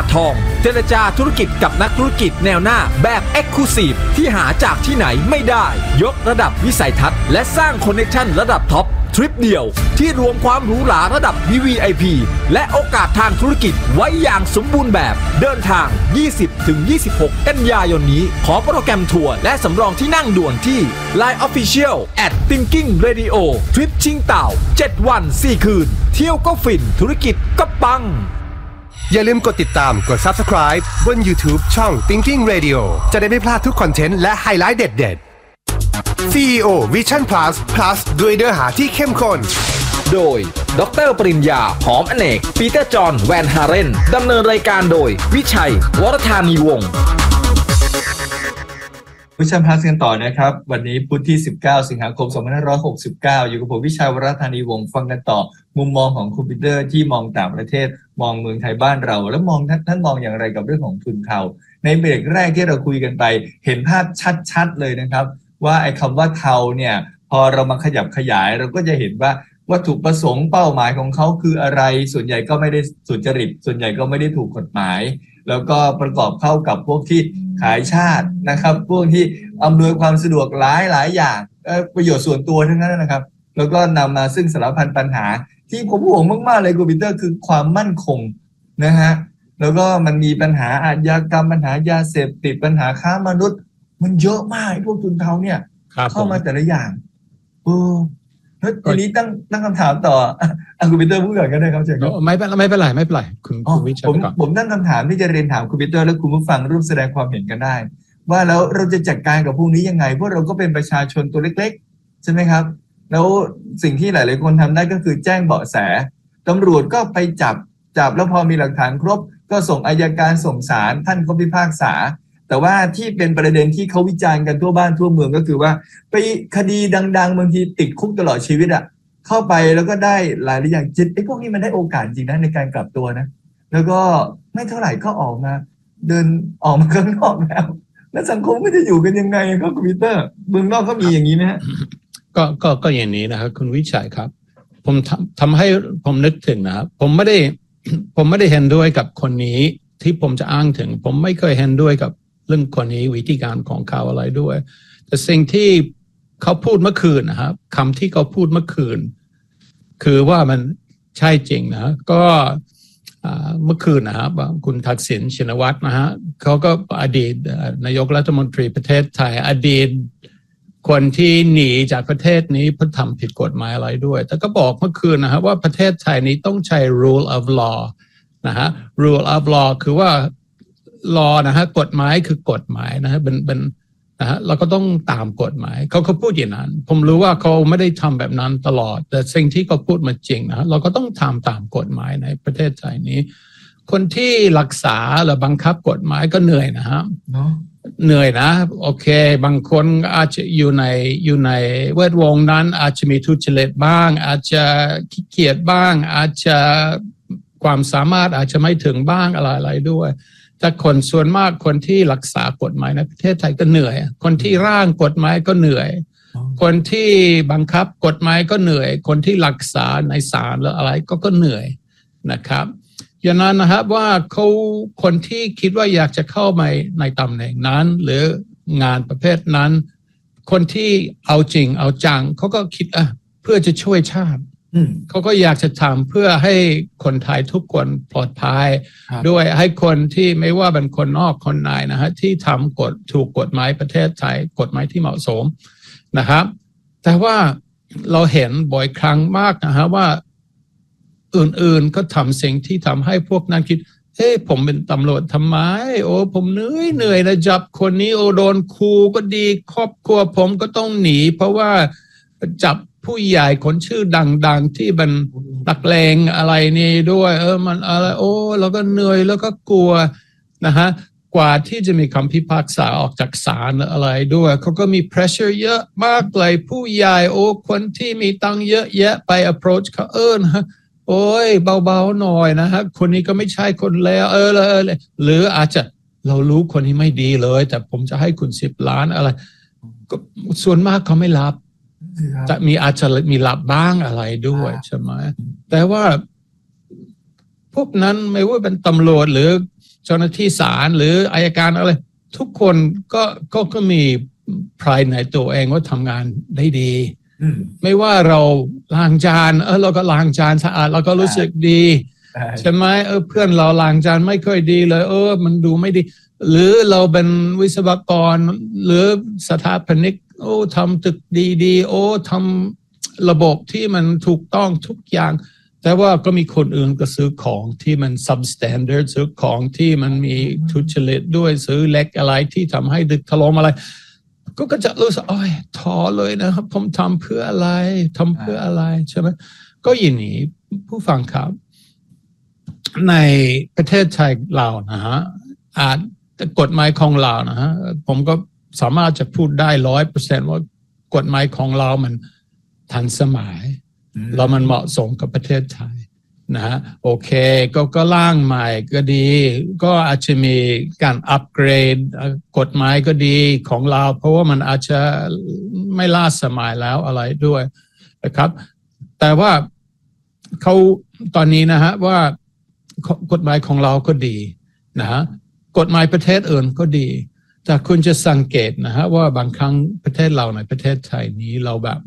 ทองเจรจาธุรกิจกับนักธุรกิจแนวหน้าแบบ Exclusive ที่หาจากที่ไหนไม่ได้ยกระดับวิสัยทัศน์และสร้างคอนเนคชั่นระดับท็อปทริปเดียวที่รวมความหรูหราระดับ VVIP และโอกาสทางธุรกิจไว้อย่างสมบูรณ์แบบเดินทาง 20-26 กันยายนนี้ขอโปรแกรมทัวร์และสำรองที่นั่งด่วนที่ Line Official @Thinking Radio ทริปชิงเต่า7 วัน 4 คืนเที่ยวก็ฟินธุรกิจก็ปังอย่าลืมกดติดตามกด Subscribe บน YouTube ช่อง Thinking Radio จะได้ไม่พลาดทุกคอนเทนต์และไฮไลท์เด็ดๆ CEO Vision Plus ด้วยเนื้อหาที่เข้มข้นโดยดร.ปริญญาหอมอเนกปีเตอร์จอห์นแวนฮาเรนดำเนินรายการโดยวิชัยวรธานีวงศ์วิชัยพลัสกันต่อนะครับวันนี้พุธที่19สิงหาคม2569อยู่กับผมวิชัยวรธานีวงศ์ฟังกันต่อมุมมองของคุณปีเตอร์ที่มองต่างประเทศมองเมืองไทยบ้านเราแล้วมองท่านมองอย่างไรกับเรื่องของทุนเทาในเบรกแรกที่เราคุยกันไปเห็นภาพชัดๆเลยนะครับว่าไอ้คำว่าเทาเนี่ยพอเรามาขยับขยายเราก็จะเห็นว่าวัตถุประสงค์เป้าหมายของเขาคืออะไรส่วนใหญ่ก็ไม่ได้สุจริตส่วนใหญ่ก็ไม่ได้ถูกกฎหมายแล้วก็ประกอบเข้ากับพวกที่ขายชาตินะครับพวกที่อำนวยความสะดวกหลายอย่างประโยชน์ส่วนตัวทั้งนั้นนะครับแล้วก็นำมาซึ่งสารพันปัญหาที่ผมห่วงมากๆเลยคุณปีเตอร์คือความมั่นคงนะฮะแล้วก็มันมีปัญหาอาชญากรรมปัญหายาเสพติดปัญหาค้ามนุษย์มันเยอะมากพวกทุนเทาเนี่ยเข้ามาแต่ละอย่างแล้วทีนี้ตั้งคำถามต่อคุณปีเตอร์พูดก่อนก็ได้ครับเชิญครับไม่เป็นไรคุณวิชัยผมตั้งคำถามที่จะเรียนถามคุณปีเตอร์และคุณผู้ฟังร่วมแสดงความเห็นกันได้ว่าแล้วเราจะจัดการกับพวกนี้ยังไงเพราะเราก็เป็นประชาชนตัวเล็กๆใช่ไหมครับแล้วสิ่งที่หลายๆคนทำได้ก็คือแจ้งเบาะแสตำรวจก็ไปจับแล้วพอมีหลักฐานครบก็ส่งอัยการส่งศาลท่านก็พิพากษาแต่ว่าที่เป็นประเด็นที่เขาวิจารณ์กันทั่วบ้านทั่วเมืองก็คือว่าไปคดีดังๆบางทีติดคุกตลอดชีวิตอ่ะเข้าไปแล้วก็ได้หลายอย่างจิตไอ้พวกนี้มันได้โอกาสจริงนะในการกลับตัวนะแล้วก็ไม่เท่าไหร่ก็ออกมาเดินออกมาข้างนอกแล้วสังคมก็จะอยู่กันยังไงครับคุณปีเตอร์เมืองนอกก็มีอย่างนี้ไหมฮะก็อย่างนี้นะครับคุณวิชัยครับผมทำให้ผมนึกถึงนะครับผมไม่ได้เห็นด้วยกับคนนี้ที่ผมจะอ้างถึงผมไม่เคยเห็นด้วยกับเรื่องคนนี้วิธีการของเขาอะไรด้วยแต่สิ่งที่เขาพูดเมื่อคืนนะครับคำที่เขาพูดเมื่อคืนคือว่ามันใช่จริงนะก็เมื่อคืนนะครับคุณทักษิณชินวัตรนะฮะเขาก็อดีตนายกรัฐมนตรีประเทศไทยอดีตคนที่หนีจากประเทศนี้เพราะทำผิดกฎหมายอะไรด้วยแต่ก็บอกเมื่อคืนนะครับว่าประเทศไทยนี้ต้องใช้ rule of law นะฮะ rule of law คือว่า law นะฮะกฎหมายคือกฎหมายนะฮะเป็นนะฮะเราก็ต้องตามกฎหมายเขาพูดอย่างนั้นผมรู้ว่าเขาไม่ได้ทำแบบนั้นตลอดแต่สิ่งที่เขาพูดมาจริงนะเราก็ต้องทำตามกฎหมายในประเทศไทยนี้คนที่รักษาหรือบังคับกฎหมายก็เหนื่อยนะฮะเหนื่อยนะโอเคบางคนอาจจะอยู่ในแวดวงนั้นอาจจะมีทุจริตบ้างอาจจะขี้เกียจบ้างอาจจะความสามารถอาจจะไม่ถึงบ้างอะไรด้วยแต่คนส่วนมากคนที่รักษากฎหมายในประเทศไทยก็เหนื่อยคนที่ร่างกฎหมายก็เหนื่อยคนที่บังคับกฎหมายก็เหนื่อยคนที่รักษาในศาลหรืออะไรก็เหนื่อยนะครับอย่างนั้นนะครับว่าคนที่คิดว่าอยากจะเข้ามาในตำแหน่งนั้นหรืองานประเภทนั้นคนที่เอาจริงเอาจังเขาก็คิดเพื่อจะช่วยชาติเขาก็อยากจะทำเพื่อให้คนไทยทุกคนปลอดภัยด้วยให้คนที่ไม่ว่าเป็นคนนอกคนในนะฮะที่ทำถูกกฎหมายประเทศไทยกฎหมายที่เหมาะสมนะครับแต่ว่าเราเห็นบ่อยครั้งมากนะฮะว่าอื่นๆก็ทำสิ่งที่ทำให้พวกนั้นคิดผมเป็นตำรวจทำไมผมเหนื่อยนะจับคนนี้โดนคูก็ดีครอบครัวผมก็ต้องหนีเพราะว่าจับผู้ใหญ่คนชื่อดังๆที่เป็นนักเลงอะไรนี่ด้วยมันอะไรเราก็เหนื่อยแล้วก็กลัวนะฮะกว่าที่จะมีคำพิพากษาออกจากศาลอะไรด้วยเขาก็มี pressure เยอะมากเลยผู้ใหญ่คนที่มีตังค์เยอะแยะไป approach เขานะฮะเบาๆหน่อยนะฮะคนนี้ก็ไม่ใช่คนแล้วหรืออาจจะเรารู้คนนี้ไม่ดีเลยแต่ผมจะให้คุณ10 ล้านอะไรก็ส่วนมากเขาไม่รับจะอาจจะมีรับบ้างอะไรด้วยใช่ไหมแต่ว่าพวกนั้นไม่ว่าเป็นตำรวจหรือเจ้าหน้าที่ศาลหรืออัยการอะไรทุกคนก็มี pride ในตัวเองว่าทำงานได้ดีไม่ว่าเราล้างจานเราก็ล้างจานสะอาดเราก็รู้สึกดีใช่ไหมเพื่อนเราล้างจานไม่ค่อยดีเลยมันดูไม่ดีหรือเราเป็นวิศวกรหรือสถาปนิกทำตึกดีๆทำระบบที่มันถูกต้องทุกอย่างแต่ว่าก็มีคนอื่นก็ซื้อของที่มัน substandard ซื้อของที่มันมีทุจริตด้วยซื้อเล็กอะไรที่ทำให้ดึกถล่มอะไรก็จะรู้สึกท้อเลยนะครับผมทำเพื่ออะไรใช่ไหมก็อย่างนี้ผู้ฟังครับในประเทศไทยเรานะฮะกฎหมายของเรานะฮะผมก็สามารถจะพูดได้ 100% ว่ากฎหมายของเรามันทันสมัยแล้วมันเหมาะสมกับประเทศไทยนะฮะโอเคก็ร่างใหม่ก็ดีก็อาจจะมีการอัปเกรดกฎหมายก็ดีของเราเพราะว่ามันอาจจะไม่ล้าสมัยแล้วอะไรด้วยนะครับแต่ว่าเขาตอนนี้นะฮะว่ากฎหมายของเราก็ดีนะฮะกฎหมายประเทศอื่นก็ดีแต่คุณจะสังเกตนะฮะว่าบางครั้งประเทศเราในประเทศไทยนี้เราแบบ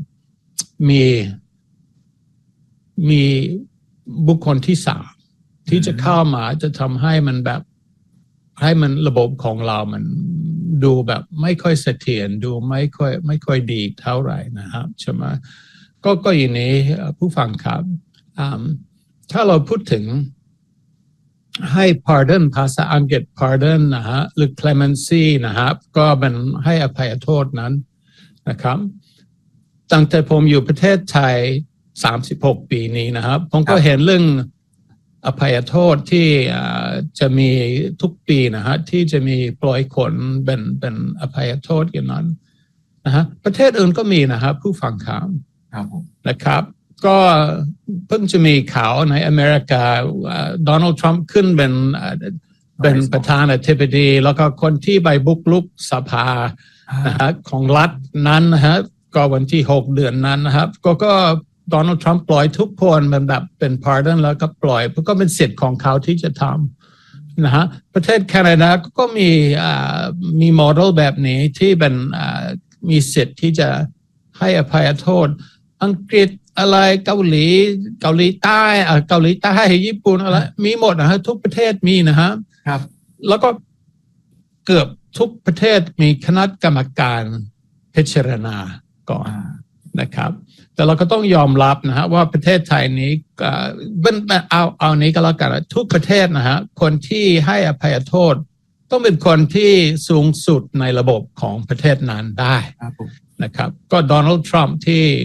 มีบุคคลที่สามที่จะเข้ามาจะทำให้มันแบบให้มันระบบของเรามันดูแบบไม่ค่อยเสถียรดูไม่ค่อยดีเท่าไหร่นะครับใช่ไหมก็อย่างนี้ผู้ฟังครับถ้าเราพูดถึงให้ pardon ภาษาอังกฤษ pardon นะฮะหรือ clemency นะครับก็เป็นให้อภัยโทษนั้นนะครับตั้งแต่ผมอยู่ประเทศไทย36 ปีนี้นะครับผมก็เห็นเรื่องอภัยโทษที่จะมีทุกปีนะฮะที่จะมีปล่อยคนเป็นอภัยโทษอย่างนั้นนะฮะประเทศอื่นก็มีนะครับผู้ฟังครับนะครับก็เพิ่งจะมีข่าวในอเมริกาโดนัลด์ทรัมป์ขึ้นเป็นประธานาธิบดีแล้วก็คนที่ไปบุกรุกสภานะฮะของรัฐนั้นนะฮะก็วันที่6 เดือนนั้นนะครับก็โดนัลด์ทรัมป์ปล่อยทุกคนแบบเป็น pardon แล้วก็ปล่อยเพราะก็เป็นสิทธิ์ของเขาที่จะทำนะฮะประเทศแคนาดาก็มีโมเดลแบบนี้ที่เป็นมีสิทธิ์ที่จะให้อภัยโทษอังกฤษอะไรเกาหลีใต้ญี่ปุ่นอะไรมีหมดนะฮะทุกประเทศมีนะฮะครับแล้วก็เกือบทุกประเทศมีคณะกรรมการพิจารณาก่อนนะครับแต่เราก็ต้องยอมรับนะฮะว่าประเทศไทยนี้เอานี้ก็แล้วกันทุกประเทศนะฮะคนที่ให้อภัยโทษต้องเป็นคนที่สูงสุดในระบบของประเทศนั้นได้นะครับก็โดนัลด์ทรัมป์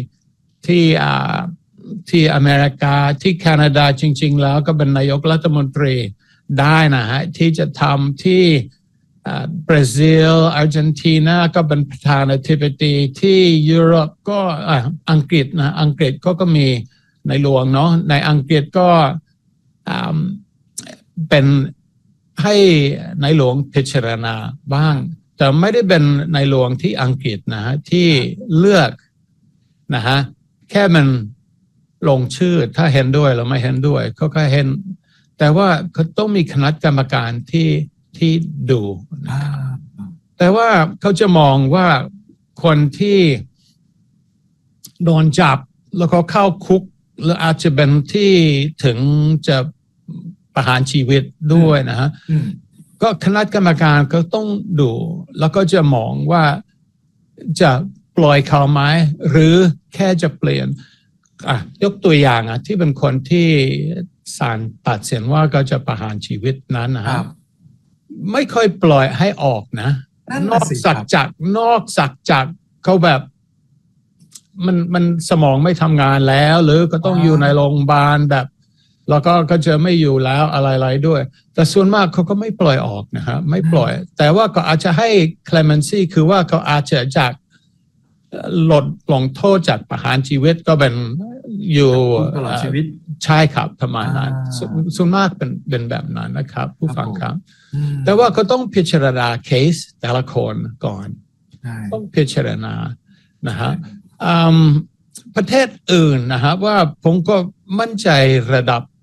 ที่อเมริกาที่แคนาดาจริงๆแล้วก็เป็นนายกรัฐมนตรีได้นะฮะที่จะทำที่บราซิลอาร์เจนตินาก็เป็นประธานาธิบดีที่ยุโรปก็อังกฤษนะอังกฤษก็มีในหลวงเนาะในอังกฤษก็เป็นให้ในหลวงพิจารณาบ้างแต่ไม่ได้เป็นในหลวงที่อังกฤษนะฮะที่เลือกนะฮะแค่มันลงชื่อถ้าเห็นด้วยหรือไม่เห็นด้วยก็เห็นแต่ว่าเขาต้องมีคณะกรรมการที่ดูแต่ว่าเขาจะมองว่าคนที่โดนจับแล้วก็เข้าคุกหรืออาจจะเป็นที่ถึงจะประหารชีวิตด้วยนะฮะก็คณะกรรมการก็ต้องดูแล้วก็จะมองว่าจะปล่อยเขาไหมหรือแค่จะเปลี่ยนยกตัวอย่างที่เป็นคนที่ศาลตัดสินว่าก็จะประหารชีวิตนั้นนะครับไม่ค่อยปล่อยให้ออกนะนอกจากเขาแบบมันสมองไม่ทำงานแล้วหรือก็ต้องอยู่ในโรงพยาบาลแบบแล้วก็จะไม่อยู่แล้วอะไรๆด้วยแต่ส่วนมากเขาก็ไม่ปล่อยออกนะฮะไม่ปล่อยแต่ว่าก็อาจจะให้ clemency คือว่าเขาอาจจะจากลดลงโทษจากประหารชีวิตก็เป็นอยู่ตลอดชีวิตใช่ครับประมาณนั้นส่วนมากเป็นแบบนั้นนะครับผู้ฟังครับแต่ว่าก็ต้องพิจารณาเคสแต่ละคนก่อนต้องพิจารณานะฮะประเทศอื่นนะฮะว่าผมก็มั่นใจระดับ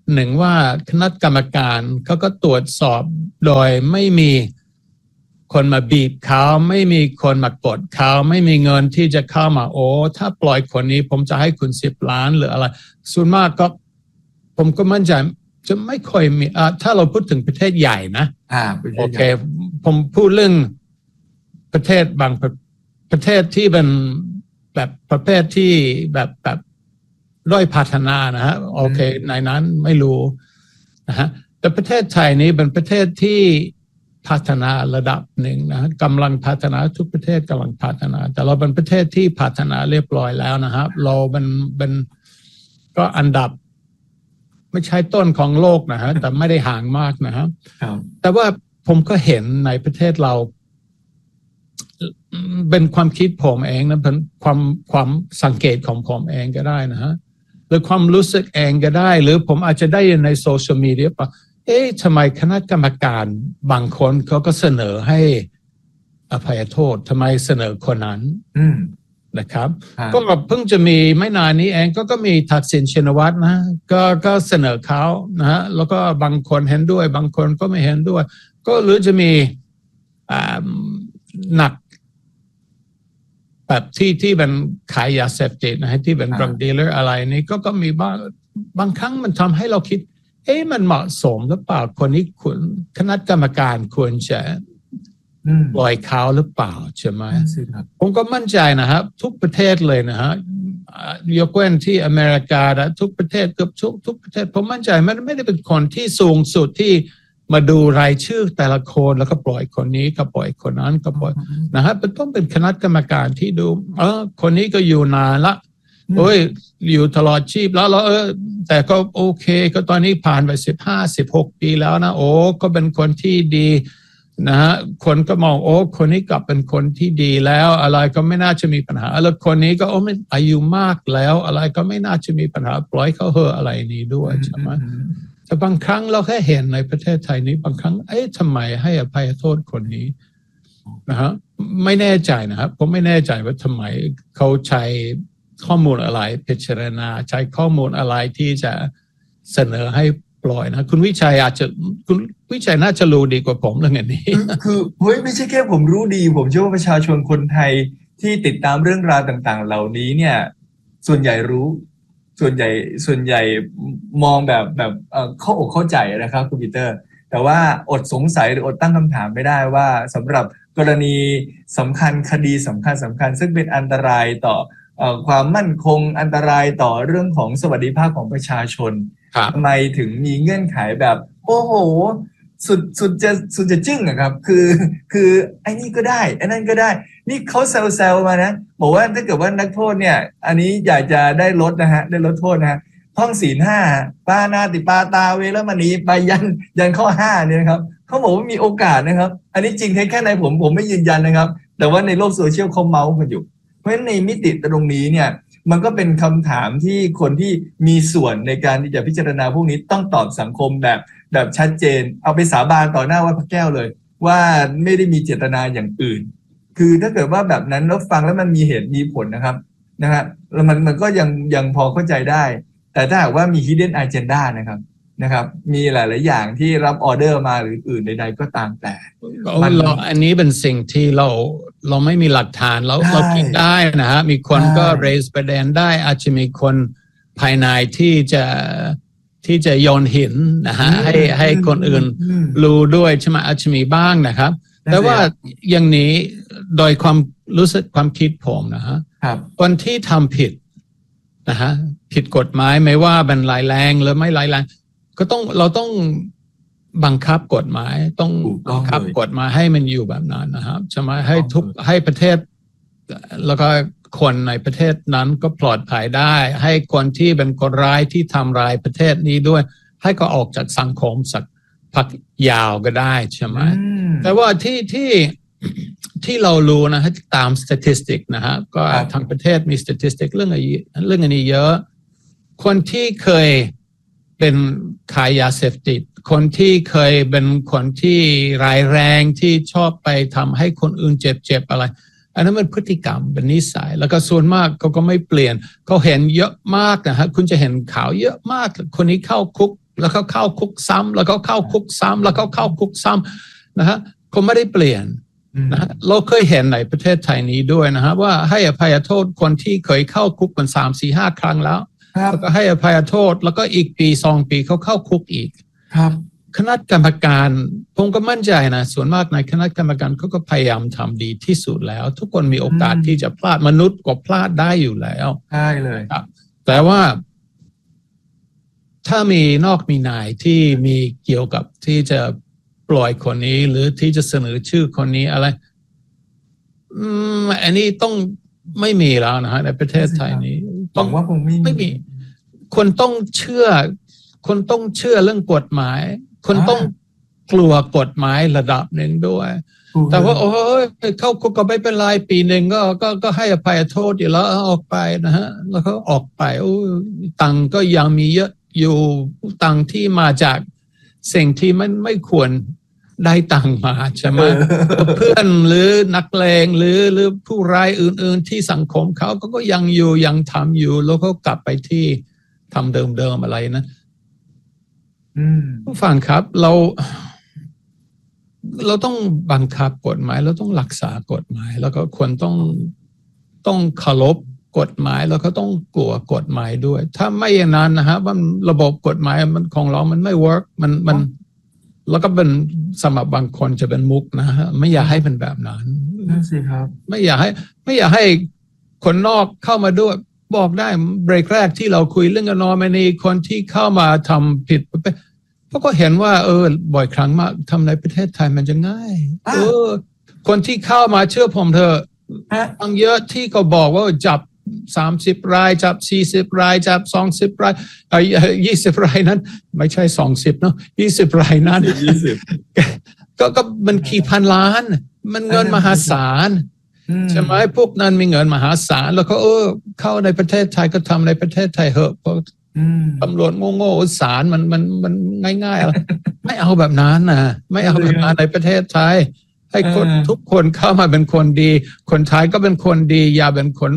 หนึ่งว่าคณะกรรมการเขาก็ตรวจสอบโดยไม่มีคนมาบีบเขาไม่มีคนมากดเขาไม่มีเงินที่จะเข้ามาโอ้ถ้าปล่อยคนนี้ผมจะให้คุณ10 ล้านหรืออะไรส่วนมากก็ผมก็มั่นใจจะไม่ค่อยมีถ้าเราพูดถึงประเทศใหญ่นะโอเคผมพูดเรื่องประเทศบางประเทศที่เป็นแบบประเภทที่แบบด้อยพัฒนานะฮะโอเคในนั้นไม่รู้นะฮะแต่ประเทศไทยนี้เป็นประเทศที่พัฒนาระดับหนึ่งนะกำลังพัฒนาทุกประเทศกำลังพัฒนาแต่เราเป็นประเทศที่พัฒนาเรียบร้อยแล้วนะครับเราเป็นก็อันดับไม่ใช่ต้นของโลกนะฮะแต่ไม่ได้ห่างมากนะครับแต่ว่าผมก็เห็นในประเทศเราเป็นความคิดผมเองนะเป็นความสังเกตของผมเองก็ได้นะฮะหรือความรู้สึกเองก็ได้หรือผมอาจจะได้ในโซเชียลมีเดียป่ะทำไมคณะกรรมการบางคนเขาก็เสนอให้อภัยโทษทำไมเสนอคนนั้นนะครับก็เพิ่งจะมีไม่นานนี้เองก็มีทักษิณชินวัตรนะก็เสนอเขานะฮะแล้วก็บางคนเห็นด้วยบางคนก็ไม่เห็นด้วยก็หรือจะมีหนักแบบที่เป็นขายยาเสพติดนะฮะที่เป็น drug dealer อะไรนี่ก็มีบางครั้งมันทำให้เราคิดมันเหมาะสมหรือเปล่าคนนี้คณะกรรมการควรจะปล่อยเขาหรือเปล่าใช่ไหมผมก็มั่นใจนะครับทุกประเทศเลยนะฮะยกเว้นที่อเมริกาและทุกประเทศเกือบทุกประเทศผมมั่นใจมันไม่ได้เป็นคนที่สูงสุดที่มาดูรายชื่อแต่ละคนแล้วก็ปล่อยคนนี้ก็ปล่อยคนนั้นก็ปล่อยนะฮะมันต้องเป็นคณะกรรมการที่ดูคนนี้ก็อยู่นานละอยู่ตลอดชีพแล้วแต่ก็โอเคก็ตอนนี้ผ่านไป15-16 ปีแล้วนะก็เป็นคนที่ดีนะฮะคนก็มองคนนี้กลับเป็นคนที่ดีแล้วอะไรก็ไม่น่าจะมีปัญหาแล้วคนนี้ก็ไม่อายุมากแล้วอะไรก็ไม่น่าจะมีปัญหาปล่อยเขาอะไรนี้ด้วยใช่ไหมแต่บางครั้งเราแค่เห็นในประเทศไทยนี้บางครั้งทำไมให้อภัยโทษคนนี้นะฮะไม่แน่ใจนะครับผมไม่แน่ใจว่าทำไมเขาใช้ข้อมูลอะไรพิจารณาใช้ข้อมูลอะไรที่จะเสนอให้ปล่อยนะคุณวิชัยคุณวิชัยน่าจะรู้ดีกว่าผมเรื่องนี้คือไม่ใช่แค่ผมรู้ดีผมเชื่อว่าประชาชนคนไทยที่ติดตามเรื่องราวต่างๆเหล่านี้เนี่ยส่วนใหญ่รู้ส่วนใหญ่มองแบบเข้าอกเข้าใจนะครับคุณปีเตอร์แต่ว่าอดสงสัยหรืออดตั้งคำถามไม่ได้ว่าสำหรับกรณีสำคัญคดีสำคัญซึ่งเป็นอันตรายต่อความมั่นคงอันตรายต่อเรื่องของสวัสดิภาพของประชาชนทำไมถึงมีเงื่อนไขแบบโอ้โหสุดจะจึ้งอะครับคือไอ้นี่ก็ได้ไอ้นั่นก็ได้นี่เขาแซวมานะบอกว่าถ้าเกิดว่านักโทษเนี่ยอันนี้อยากจะได้ลดนะฮะได้ลดโทษนะฮะท่องศีล 5ปานาติปาตาเวรมณีไปยันข้อ5เนี่ยนะครับเขาบอกว่ามีโอกาสนะครับอันนี้จริงแค่ไหนผมไม่ยืนยันนะครับแต่ว่าในโลกโซเชียลเขาเมาส์กันอยู่เพราะฉะนั้นในมิติตรงนี้เนี่ยมันก็เป็นคำถามที่คนที่มีส่วนในการที่จะพิจารณาพวกนี้ต้องตอบสังคมแบบชัดเจนเอาไปสาบานต่อหน้าวัดพระแก้วเลยว่าไม่ได้มีเจตนาอย่างอื่นคือถ้าเกิดว่าแบบนั้นแล้วฟังแล้วมันมีเหตุมีผลนะครับนะฮะแล้วมันก็ยังพอเข้าใจได้แต่ถ้าหากว่ามี hidden agenda นะครับมีหลายๆอย่างที่รับออเดอร์มาหรืออื่นใดๆก็ตามแต่อันนี้เป็นสิ่งที่เราไม่มีหลักฐานเราคิดได้นะฮะมีคนก็ raise ประเด็นได้อาจจะมีคนภายในที่จะโยนหินนะฮะให้คนอื่นรู้ด้วยใช่ไหมอาจจะมีบ้างนะครับแต่ว่าอย่างนี้โดยความรู้สึกความคิดผมนะฮะคนที่ทำผิดนะฮะผิดกฎหมายไม่ว่าเป็นร้ายแรงหรือไม่ร้ายแรงเราต้องบังคับกฎหมายต้องบังคับกฎหมายให้มันอยู่แบบนั้นนะครับใช่ไหมให้ประเทศแล้วก็คนในประเทศนั้นก็ปลอดภัยได้ให้คนที่เป็นคนร้ายที่ทำร้ายประเทศนี้ด้วยให้ก็ออกจากสังคมสักพักยาวก็ได้ใช่ไหมแต่ว่าที่เรารู้นะฮะตาม statistic นะฮะก็ทางประเทศมี statistic เรื่องอันนี้เยอะคนที่เคยเป็นขายยาเสพติดคนที่เคยเป็นคนที่ร้ายแรงที่ชอบไปทำให้คนอื่นเจ็บอะไรอันนั้นเป็นพฤติกรรมเป็นนิสัยแล้วก็ส่วนมากเขาก็ไม่เปลี่ยนเขาเห็นเยอะมากนะฮะคุณจะเห็นข่าวเยอะมากคนนี้เข้าคุกแล้วก็เข้าคุกซ้ำแล้วก็เข้าคุกซ้ำแล้วก็เข้าคุกซ้ำนะฮะเขาไม่ได้เปลี่ยนนะฮะเราเคยเห็นในประเทศไทยนี้ด้วยนะฮะว่าให้อภัยโทษคนที่เคยเข้าคุกมัน3-4-5 ครั้งแล้วแล้วก็ให้อภัยโทษแล้วก็อีกปี2 ปีเขาเข้าคุกอีกครับคณะกรรมการผมก็มั่นใจนะส่วนมากในคณะกรรมการเขาก็พยายามทำดีที่สุดแล้วทุกคนมีโอกาสที่จะพลาดมนุษย์ก็พลาดได้อยู่แล้วใช่เลยแต่ว่าถ้ามีนอกมีนายที่มีเกี่ยวกับที่จะปล่อยคนนี้หรือที่จะเสนอชื่อคนนี้อะไรอันนี้ต้องไม่มีแล้วนะฮะในประเทศไทยนี้ต้องว่าผมไม่มีคนต้องเชื่อเรื่องกฎหมายคนต้องกลัวกฎหมายระดับหนึ่งด้วยแต่ว่าโอ้ยเข้าคุกก็ไม่เป็นไรปีหนึ่งก็ให้อภัยโทษอยู่แล้วออกไปนะฮะแล้วก็ออกไปตังก็ยังมีเยอะอยู่ตังที่มาจากสิ่งที่มันไม่ควรได้ตังมาใช่ไหมเพื่อนหรือนักเลงหรือผู้ร้ายอื่นๆที่สังคมเขาก็ยังอยู่ยังทำอยู่แล้วก็กลับไปที่ทำเดิมๆอะไรนะผู้ฟังครับเราต้องบังคับกฎหมายเราต้องรักษากฎหมายแล้วก็ควรต้องเคารพกฎหมายแล้วก็ต้องกลัวกฎหมายด้วยถ้าไม่อย่างนั้นนะฮะว่าระบบกฎหมายมันของเรามันไม่เวิร์กมันแล้วก็เป็นสำหรับบางคนจะเป็นมุกนะฮะไม่อยากให้เป็นแบบนั้นนั่นสิครับไม่อยากให้คนนอกเข้ามาด้วยบอกได้เบรกแรกที่เราคุยเรื่องนอร์แมนีคนที่เข้ามาทำผิดเพราะก็เห็นว่าบ่อยครั้งมากทำในประเทศไทยมันจะง่ายคนที่เข้ามาเชื่อผมเถอะตั้งเยอะที่ก็บอกว่าจับ30 รายจับ40 รายจับ20 ราย20 รายนั้นไม่ใช่20เนาะ20 รายนั้นก็มันกี่พันล้านมันเงินมหาศาลใช่ไหมพวกนั้นมีเงินมหาศาลแล้วก็เข้าในประเทศไทยก็ทำในประเทศไทยเหอะเพราะตำรวจโง่ๆศาลมันง่ายๆไม่เอาแบบนั้นนะไม่เอาแบบนั้นในประเทศไทยให้คนทุกคนเข้ามาเป็นคนดีคนไทยก็เป็นคนดีอย่าเป็นคน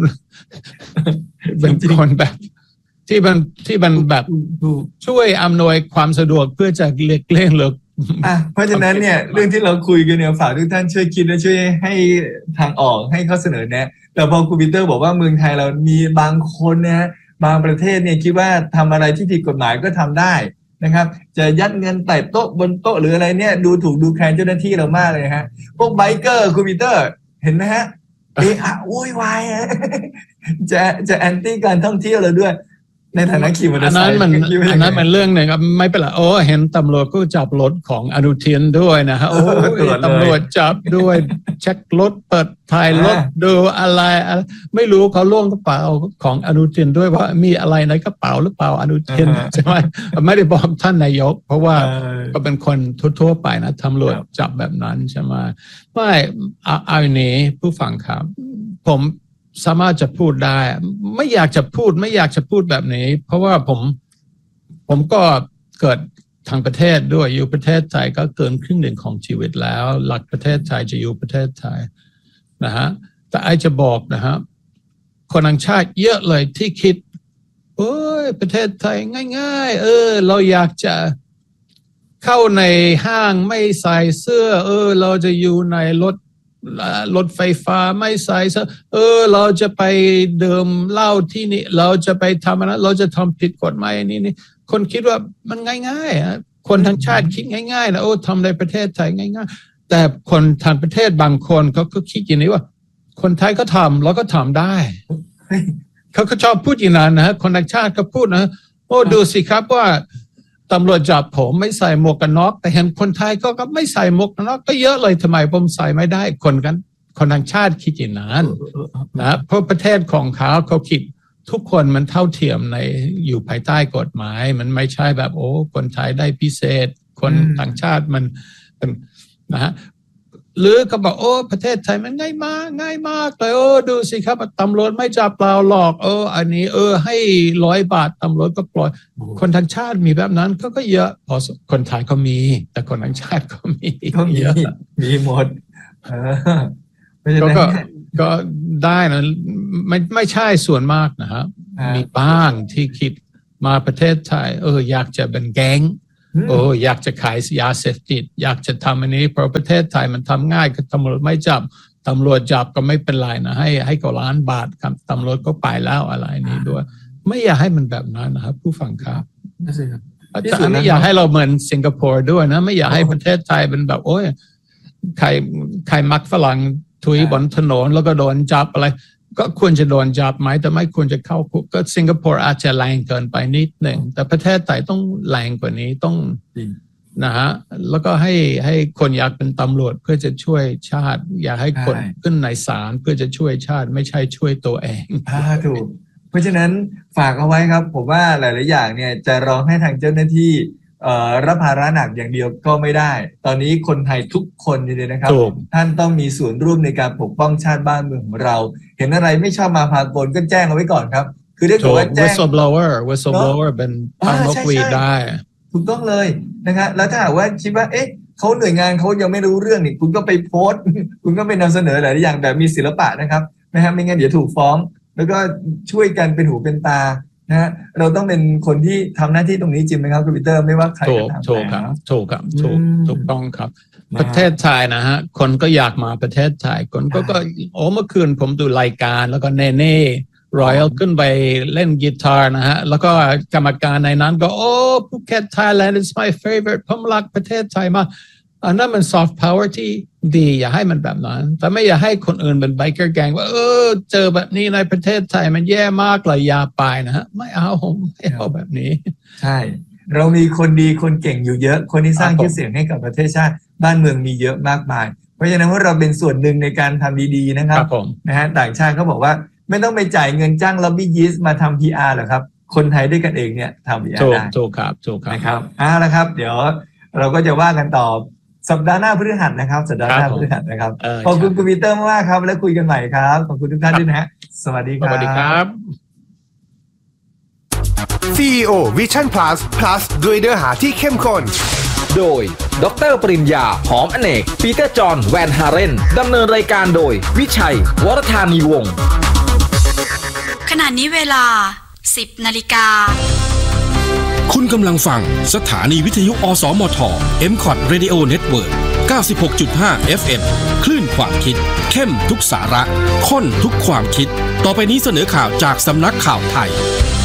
แบบที่มันแบบช่วยอำนวยความสะดวกเพื่อจะเลี่ยงเลิกเพราะฉะนั้นเนี่ยเรื่องที่เราคุยกันเนี่ยฝากทุกท่านช่วยคิดและช่วยให้ทางออกให้ข้อเสนอแนะแต่พอคุณปีเตอร์บอกว่าเมืองไทยเรามีบางคนนะบางประเทศเนี่ยคิดว่าทำอะไรที่ผิดกฎหมายก็ทำได้นะครับจะยัดเงินใต้โต๊ะบนโต๊ะหรืออะไรเนี่ยดูถูกดูแคลนเจ้าหน้าที่เรามากเลยฮะพวกไบเกอร์คุณปีเตอร์เห็นไหมฮะโวยวายจะแอนตี้การท่องเที่ยวเราด้วยในฐานะขี่มอเตอร์ไซค์อันนั้นมันเรื่องหนึ่งครับไม่เป็นไรเห็นตำรวจก็จับรถของอนุทินด้วยนะฮะตำรวจจับด้วยเช็ครถเปิดถ่ายรถดูอะไรไม่รู้เขาล่วงกระเป๋าของอนุทินด้วยว่ามีอะไรในกระเป๋าหรือเปล่าอนุทินใช่ไหมไม่ได้บอกท่านนายกเพราะว่าก็เป็นคนทั่วไปนะตำรวจจับแบบนั้นใช่ไหมไม่เอาอย่างนี้ผู้ฟังครับผมสามารถจะพูดได้ไม่อยากจะพูดแบบนี้เพราะว่าผมก็เกิดทางประเทศด้วยอยู่ประเทศไทยก็เกินครึ่งหนึ่งของชีวิตแล้วหลักประเทศไทยจะอยู่ประเทศไทยนะฮะแต่ไอจะบอกนะฮะคนต่างชาติเยอะเลยที่คิดประเทศไทยง่ายๆเราอยากจะเข้าในห้างไม่ใส่เสื้อเราจะอยู่ในรถไฟฟ้าไม่ใส่เราจะไปดื่มเหล้าที่นี่เราจะไปทำอะไรเราจะทำผิดกฎหมายนี่คนคิดว่ามันง่ายๆคนทั้งชาติคิดง่ายๆนะทำในประเทศไทยง่ายๆแต่คนทางประเทศบางคนเขาก็คิดอย่างนี้ว่าคนไทยก็ทำเราก็ทำได้เขาก็ชอบพูดอย่างนั้นนะคนต่างชาติก็พูดนะดูสิครับว่าตำรวจจับผมไม่ใส่หมวกกันน็อกแต่เห็นคนไทยก็ไม่ใส่หมวกกันน็อกก็เยอะเลยทำไมผมใส่ไม่ได้คนต่างชาติคิดอย่างนั้นนะเพราะประเทศของเขาคิดทุกคนมันเท่าเทียมในอยู่ภายใต้กฎหมายมันไม่ใช่แบบคนไทยได้พิเศษคนต่างชาติมันนะฮะหรือก็บอกประเทศไทยมันง่ายมากเลยดูสิครับตำรวจไม่จับเราหรอกอันนี้ให้100 บาทตำรวจก็ปล่อยคนต่างชาติมีแบบนั้นก็เยอะพอคนไทยก็มีแต่คนต่างชาติก็มีเยอะมีหมดก็ได้นะไม่ใช่ส่วนมากนะครับมีบ้างที่คิดมาประเทศไทยอยากจะเป็นแก๊งอยากจะขายยาเสพติดอยากจะทำอันนี้เพราะประเทศไทยมันทำง่ายตำรวจไม่จับตำรวจจับก็ไม่เป็นไรนะให้กว่าล้านบาทครับตำรวจก็ไปแล้วอะไรนี้ด้วยไม่อยากให้มันแบบนั้นนะครับผู้ฟังครับแต่ไม่อยากให้เราเหมือนสิงคโปร์ด้วยนะไม่อยากให้ประเทศไทยเป็นแบบโอ้ยใครมักฝรั่งทุยบนถนนแล้วก็โดนจับอะไรก็ควรจะโดนจับไหมแต่ไม่ควรจะเข้าคุกก็สิงคโปร์อาจจะแรงเกินไปนิดหนึ่งแต่ประเทศไทยต้องแรงกว่านี้ต้องนะฮะแล้วก็ให้คนอยากเป็นตำรวจเพื่อจะช่วยชาติอยากให้คนขึ้นในศาลเพื่อจะช่วยชาติไม่ใช่ช่วยตัวเองถูกเพราะฉะนั้นฝากเอาไว้ครับผมว่าหลายๆอย่างเนี่ยจะร้องให้ทางเจ้าหน้าที่รับภาระหนักอย่างเดียวก็ไม่ได้ตอนนี้คนไทยทุกคนเลยนะครับท่านต้องมีส่วนร่วมในการปกป้องชาติบ้านเมืองของเราเห็นอะไรไม่ชอบมาพากลก็แจ้งเอาไว้ก่อนครับคือได้บอกว่าแจ้ง whistleblower เป็นทางนกหวีดได้ถูกต้องเลยนะครับแล้วถ้าหากว่าคิดว่าเขาหน่วยงานเขายังไม่รู้เรื่องนี่คุณก็ไปโพสต์คุณก็ไปนำเสนอหลายอย่างแบบมีศิลปะนะครับไม่งั้นเดี๋ยวถูกฟ้องแล้วก็ช่วยกันเป็นหูเป็นตานะฮะเราต้องเป็นคนที่ทำหน้าที่ตรงนี้จริงไหมครับคุณปีเตอร์ไม่ว่าใครจะทำถูกต้องครับประเทศไทยนะฮะคนก็อยากมาประเทศไทยคนก็เมื่อคืนผมดูรายการแล้วก็เน่รอยัลขึ้นไปเล่นกีตาร์นะฮะแล้วก็กรรมการในนั้นก็ภูเก็ต Thailand is my favorite ผมรักประเทศไทยมากอันนั้นมัน soft power ที่ดีอย่าให้มันแบบนั้นแต่ไม่อย่าให้คนอื่นเป็น biker gang ว่าเจอแบบนี้ในประเทศไทยมันแย่มากเลยอย่าไปนะฮะไม่เอาแบบนี้ใช่เรามีคนดีคนเก่งอยู่เยอะคนที่สร้างชื่อเสียงให้กับประเทศชาติบ้านเมืองมีเยอะมากมายเพราะฉะนั้นว่าเราเป็นส่วนหนึ่งในการทำดีๆนะครับนะฮะต่างชาติเขาบอกว่าไม่ต้องไปจ่ายเงินจ้างล็อบบี้ยิสต์มาทำ PR หรอกครับคนไทยด้วยกันเองเนี่ยทำ PR ได้ถูกครับนะครับแล้วครับเดี๋ยวเราก็จะว่ากันต่อสัปดาห์หน้าพฤหัสนะครับสัปดาห์หน้าพฤหัสนะครับขอบคุณคุณปีเตอร์มากครับแล้วคุยกันใหม่ครับขอบคุณทุกท่านด้วยนะฮะสวัสดีครับ CEO Vision Plus ด้วยเนื้อหาที่เข้มข้นโดยดร.ปริญญาหอมอเนกปีเตอร์จอห์นแวนฮาเรนดำเนินรายการโดยวิชัยวรธานีวงศ์ขณะนี้เวลา 10 นาฬิกาคุณกำลังฟังสถานีวิทยุอสมท MCOT Radio Network 96.5 FM คลื่นความคิดเข้มทุกสาระข้นทุกความคิดต่อไปนี้เสนอข่าวจากสำนักข่าวไทย